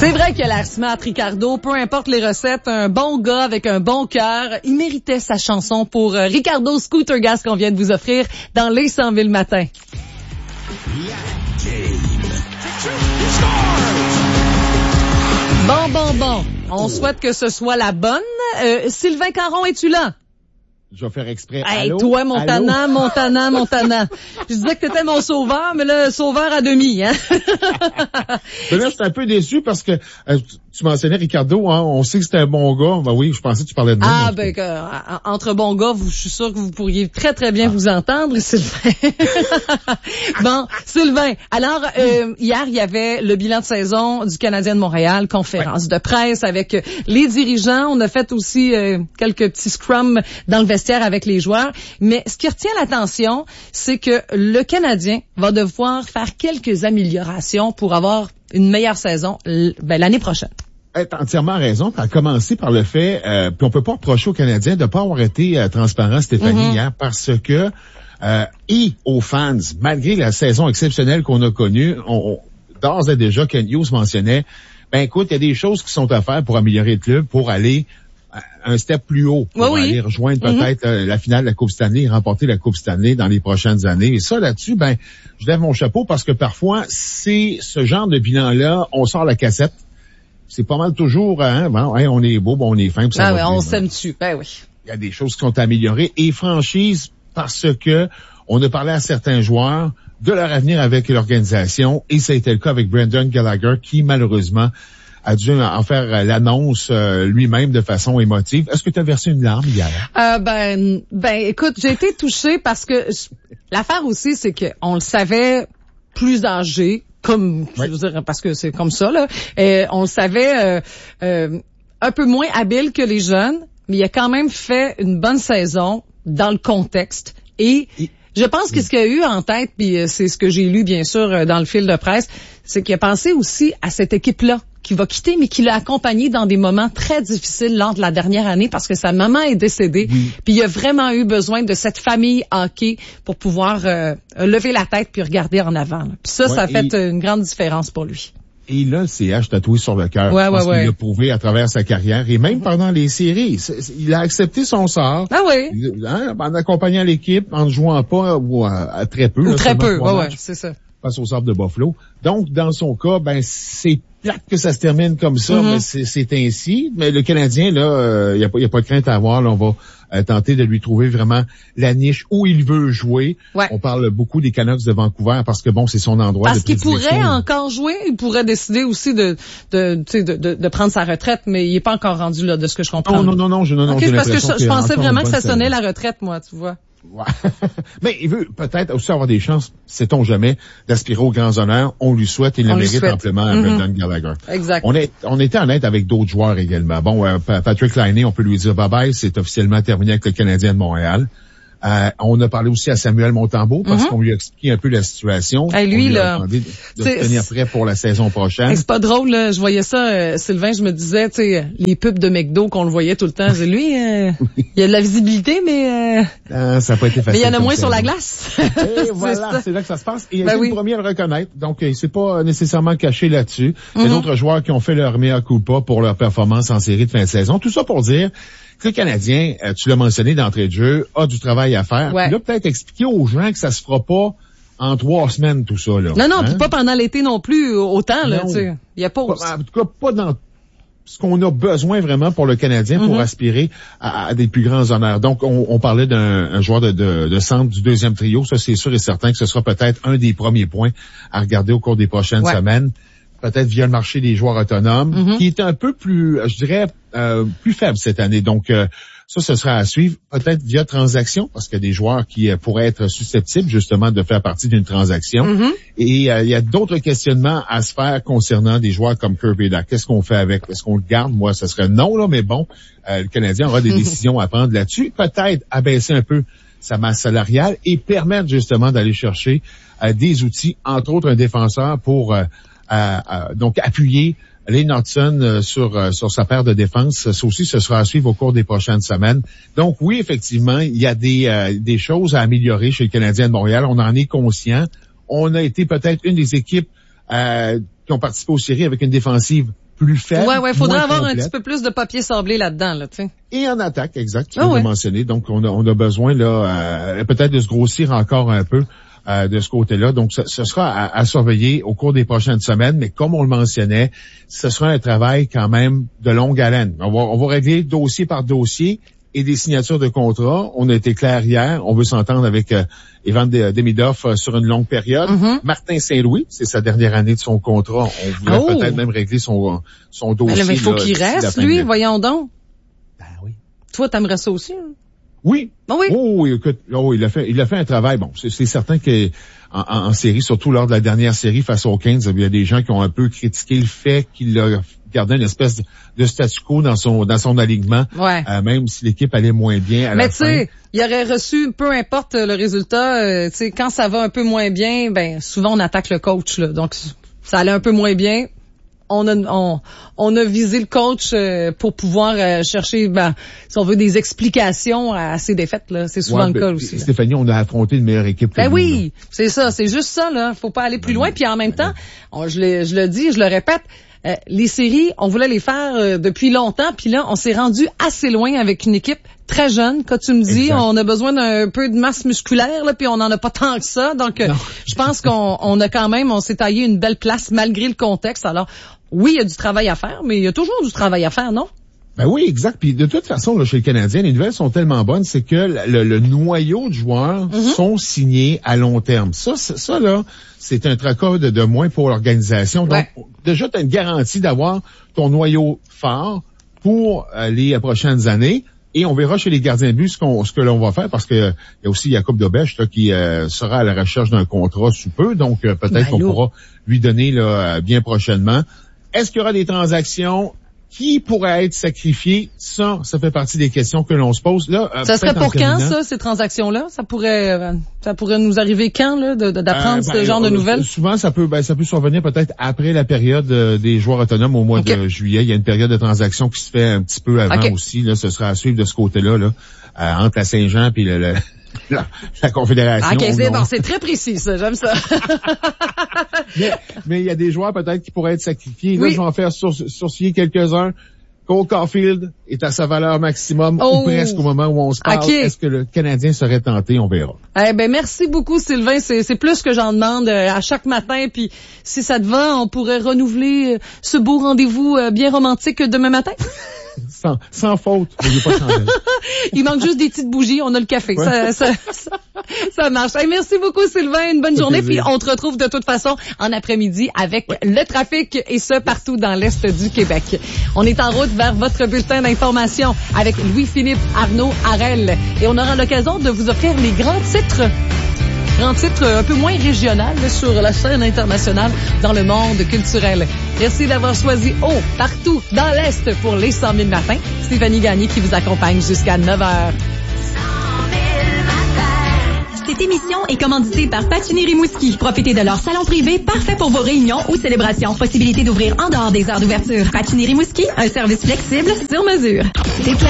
C'est vrai qu'il a l'air smart, Ricardo. Peu importe les recettes, un bon gars avec un bon cœur. Il méritait sa chanson pour Ricardo Scooter Gas qu'on vient de vous offrir dans les 100 000 matins. Bon. On souhaite que ce soit la bonne. Sylvain Caron, es-tu là? Je vais faire exprès. Hey, allô? toi, Montana. Je disais que t'étais mon sauveur, mais là, sauveur à demi, hein? Là, je suis un peu déçu parce que tu mentionnais Ricardo, hein, on sait que c'était un bon gars. Ben oui, je pensais que tu parlais de moi. Entre bons gars, je suis sûr que vous pourriez très, très bien vous entendre, Sylvain. Bon, Sylvain, alors, hier, il y avait le bilan de saison du Canadien de Montréal, conférence de presse avec les dirigeants. On a fait aussi quelques petits scrums dans le vestiaire avec les joueurs. Mais ce qui retient l'attention, c'est que le Canadien va devoir faire quelques améliorations pour avoir une meilleure saison l'année prochaine. T'as entièrement raison. T'as commencé par le fait, puis on peut pas reprocher aux Canadiens de pas avoir été transparent, Stéphanie, hier, parce que et aux fans, malgré la saison exceptionnelle qu'on a connue, d'ores et déjà, Ken Hughes mentionnait, écoute, il y a des choses qui sont à faire pour améliorer le club, pour aller un step plus haut, pour aller rejoindre peut-être la finale de la Coupe Stanley et remporter la Coupe Stanley dans les prochaines années. Et ça, là-dessus, je lève mon chapeau parce que parfois, c'est ce genre de bilan-là, on sort la cassette. C'est pas mal toujours, on est beau, on est fin. On s'aime dessus. Oui. Il y a des choses qui sont améliorées. Et franchise, parce que on a parlé à certains joueurs de leur avenir avec l'organisation, et ça a été le cas avec Brendan Gallagher, qui malheureusement a dû en faire l'annonce lui-même de façon émotive. Est-ce que tu as versé une larme hier? Écoute, j'ai été touchée parce que l'affaire aussi, c'est que on le savait plus âgé, comme je veux dire, parce que c'est comme ça là. On le savait un peu moins habile que les jeunes, mais il a quand même fait une bonne saison dans le contexte et je pense que ce qu'il a eu en tête, puis c'est ce que j'ai lu bien sûr dans le fil de presse, c'est qu'il a pensé aussi à cette équipe-là qui va quitter, mais qui l'a accompagné dans des moments très difficiles lors de la dernière année parce que sa maman est décédée. Puis il a vraiment eu besoin de cette famille hockey pour pouvoir lever la tête puis regarder en avant. Puis ça a fait une grande différence pour lui. Et il a le CH tatoué sur le cœur. Parce qu'il l'a prouvé à travers sa carrière et même pendant les séries. Il a accepté son sort. En accompagnant l'équipe, en ne jouant pas ou à très peu. Ou très peu, c'est ça. Face au Sabres de Buffalo. Donc, dans son cas, c'est plate que ça se termine comme ça, mais c'est ainsi. Mais le Canadien, là, il y a pas de crainte à avoir. Là, on va tenter de lui trouver vraiment la niche où il veut jouer. On parle beaucoup des Canucks de Vancouver parce que c'est son endroit parce de prédilection. Parce qu'il pourrait encore jouer, il pourrait décider aussi de prendre sa retraite, mais il est pas encore rendu là, de ce que je comprends. Non, j'ai parce que je pensais vraiment que ça sonnait la retraite, moi, tu vois. Mais il veut peut-être aussi avoir des chances, sait-on jamais, d'aspirer aux grands honneurs. On lui souhaite, il le mérite amplement à Brendan Gallagher. Exact. On était honnête avec d'autres joueurs également. Patrick Laine, on peut lui dire bye-bye, c'est officiellement terminé avec le Canadien de Montréal. On a parlé aussi à Samuel Montembeault parce qu'on lui a expliqué un peu la situation. Lui, on lui a demandé de se tenir prêt pour la saison prochaine. C'est pas drôle, là. Je voyais ça, Sylvain, je me disais, les pubs de McDo qu'on le voyait tout le temps. Lui, il y a de la visibilité, mais ça n'a pas été facile. Mais il y en a moins sur la glace. Et voilà, c'est là que ça se passe. Et il a été le premier à le reconnaître. Donc, il s'est pas nécessairement caché là-dessus. Il y a d'autres joueurs qui ont fait leur mea culpa pour leur performance en série de fin de saison. Tout ça pour dire que le Canadien, tu l'as mentionné d'entrée de jeu, a du travail à faire. Puis là, peut-être expliquer aux gens que ça se fera pas en 3 semaines, tout ça, là. Non, puis pas pendant l'été non plus, autant, là, tu sais. Il y a pas. En tout cas, pas dans ce qu'on a besoin vraiment pour le Canadien pour aspirer à des plus grands honneurs. Donc, on parlait d'un joueur de centre du deuxième trio. Ça, c'est sûr et certain que ce sera peut-être un des premiers points à regarder au cours des prochaines semaines. Peut-être via le marché des joueurs autonomes, qui est un peu plus, je dirais, plus faible cette année. Donc, ça, ce sera à suivre, peut-être via transaction, parce qu'il y a des joueurs qui pourraient être susceptibles, justement, de faire partie d'une transaction. Et il y a d'autres questionnements à se faire concernant des joueurs comme Kirby Dach. Qu'est-ce qu'on fait avec? Est-ce qu'on le garde? Moi, ça serait non, là, mais bon, le Canadien aura des décisions à prendre là-dessus. Peut-être abaisser un peu sa masse salariale et permettre, justement, d'aller chercher des outils, entre autres un défenseur pour donc appuyer Lane Hudson sur sa paire de défense. Ça aussi, ce sera à suivre au cours des prochaines semaines. Donc oui, effectivement, il y a des choses à améliorer chez le Canadien de Montréal. On en est conscient. On a été peut-être une des équipes qui ont participé aux séries avec une défensive plus faible. Ouais, faudrait moins avoir complète. un petit peu plus de papier sablé là-dedans, là, tu sais. Et en attaque, exact, tu viens de mentionner. Donc, on a besoin, là, peut-être de se grossir encore un peu de ce côté-là. Donc, ce sera à surveiller au cours des prochaines semaines. Mais comme on le mentionnait, ce sera un travail quand même de longue haleine. On va régler dossier par dossier et des signatures de contrat. On a été clair hier. On veut s'entendre avec Ivan Demidov sur une longue période. Mm-hmm. Martin Saint-Louis, c'est sa dernière année de son contrat. On voulait peut-être même régler son dossier. Mais il faut qu'il reste, lui, voyons donc. Ben oui. Toi, t'aimerais ça aussi, hein? Oui. Ah oui. Oh, écoute, il a fait un travail. Bon, c'est certain que en série, surtout lors de la dernière série face aux Kings, il y a des gens qui ont un peu critiqué le fait qu'il a gardé une espèce de statu quo dans son alignement, même si l'équipe allait moins bien à la fin. Mais tu sais, il aurait reçu, peu importe le résultat, tu sais, quand ça va un peu moins bien, ben souvent on attaque le coach, là. Donc ça allait un peu moins bien. On a visé le coach pour pouvoir chercher, si on veut, des explications à ces défaites, là. C'est souvent le cas aussi. Stéphanie, on a affronté une meilleure équipe que nous, oui, c'est ça. C'est juste ça, là. Faut pas aller plus loin. Puis en même temps, je le dis, je le répète, les séries, on voulait les faire depuis longtemps. Puis là, on s'est rendu assez loin avec une équipe très jeune. Quand tu me dis, on a besoin d'un peu de masse musculaire, là, puis on en a pas tant que ça. Donc, je pense on s'est taillé une belle place malgré le contexte. Alors, oui, il y a du travail à faire, mais il y a toujours du travail à faire, non? Ben oui, exact. Puis de toute façon, là, chez les Canadiens, les nouvelles sont tellement bonnes, c'est que le noyau de joueurs sont signés à long terme. Ça là, c'est un tracas de moins pour l'organisation. Donc, déjà, tu as une garantie d'avoir ton noyau fort pour les prochaines années. Et on verra chez les gardiens de but ce que l'on va faire, parce que il y a aussi Jacob Dobèche là, qui sera à la recherche d'un contrat sous peu. Donc, peut-être qu'on pourra lui donner là, bien prochainement. Est-ce qu'il y aura des transactions? Qui pourrait être sacrifié? Ça fait partie des questions que l'on se pose. Là, ça serait pour quand, ça, ces transactions-là? Ça pourrait nous arriver quand, là, d'apprendre ce genre de nouvelles? Souvent, ça peut survenir peut-être après la période des joueurs autonomes au mois de juillet. Il y a une période de transaction qui se fait un petit peu avant aussi. Là, ce sera à suivre de ce côté-là, là, entre la Saint-Jean puis la Confédération. OK, c'est très précis, ça. J'aime ça. mais il y a des joueurs peut-être qui pourraient être sacrifiés. Là, je vais en faire sourciller quelques-uns. Cole Caulfield est à sa valeur maximum ou presque au moment où on se parle. Est-ce que le Canadien serait tenté? On verra. Merci beaucoup, Sylvain. C'est plus que j'en demande à chaque matin. Puis si ça te va, on pourrait renouveler ce beau rendez-vous bien romantique demain matin. Sans faute, mais il n'y a pas de chandelle. Il manque juste des petites bougies, on a le café. Ouais. Ça marche. Merci beaucoup, Sylvain. Une bonne journée. Puis on te retrouve de toute façon en après-midi avec le trafic et ce partout dans l'Est du Québec. On est en route vers votre bulletin d'information avec Louis-Philippe Arnaud Harel. Et on aura l'occasion de vous offrir les grands titres un peu moins régional sur la scène internationale dans le monde culturel. Merci d'avoir choisi partout dans l'Est pour les 100 000 matins. Stéphanie Gagné qui vous accompagne jusqu'à 9h. Cette émission est commanditée par Patinir Rimouski. Profitez de leur salon privé parfait pour vos réunions ou célébrations. Possibilité d'ouvrir en dehors des heures d'ouverture. Patinir Rimouski, un service flexible sur mesure.